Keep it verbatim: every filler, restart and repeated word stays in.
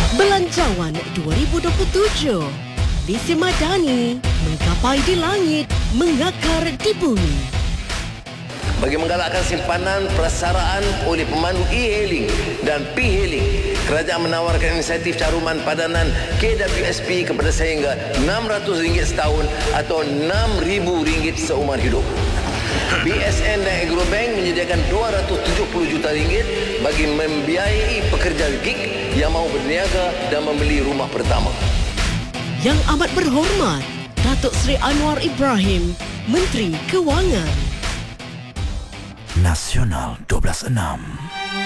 Belanjawan dua ribu dua puluh tujuh. Visi Madani, menggapai di langit, mengakar di bumi. Bagi menggalakkan simpanan prasaraan oleh pemandu e-hailing dan P-hailing, kerajaan menawarkan insentif caruman padanan K W S P kepada sehingga enam ratus ringgit setahun atau enam ribu ringgit seumur hidup. B S N dan Agrobank menyediakan dua ratus tujuh puluh juta ringgit bagi membiayai pekerja gig yang mahu berniaga dan membeli rumah pertama. Yang amat berhormat, Datuk Seri Anwar Ibrahim, Menteri Kewangan. Nasional dua belas enam.